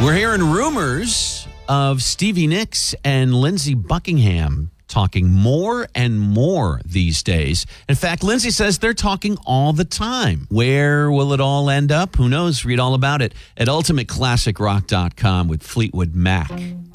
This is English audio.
We're hearing rumors of Stevie Nicks and Lindsey Buckingham talking more and more these days. In fact, Lindsey says they're talking all the time. Where will it all end up? Who knows? Read all about it at ultimateclassicrock.com with Fleetwood Mac.